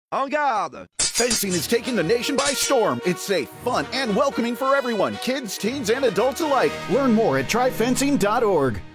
En garde! Fencing is taking the nation by storm. It's safe, fun, and welcoming for everyone, kids, teens, and adults alike. Learn more at tryfencing.org.